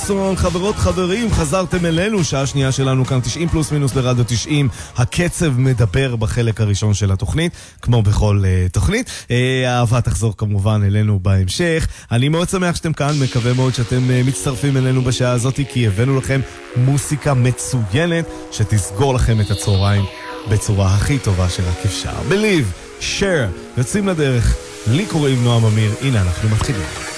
חברות חברים, חזרתם אלינו, שעה שנייה שלנו כאן 90 פלוס מינוס ברדיו 90. הקצב מדבר בחלק הראשון של התוכנית, כמו בכל תוכנית. האהבה תחזור כמובן אלינו בהמשך. אני מאוד שמח שאתם כאן, מקווה מאוד שאתם מצטרפים אלינו בשעה הזאת, כי הבאנו לכם מוסיקה מצוינת שתסגור לכם את הצהריים בצורה הכי טובה שרק אפשר. Believe, share, יוצאים לדרך. לי קוראים נועם אמיר, הנה אנחנו מתחילים.